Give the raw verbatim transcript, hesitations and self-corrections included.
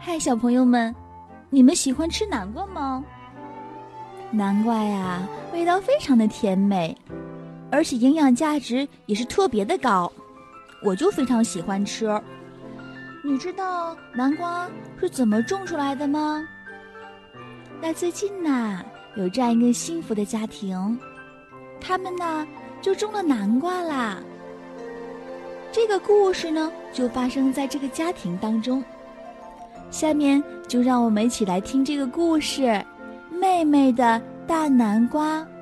嗨，小朋友们，你们喜欢吃南瓜吗？南瓜呀，味道非常的甜美，而且营养价值也是特别的高，我就非常喜欢吃。你知道南瓜是怎么种出来的吗？那最近呢，有这样一个幸福的家庭，他们呢就种了南瓜啦。这个故事呢，就发生在这个家庭当中。下面就让我们一起来听这个故事，妹妹的大南瓜。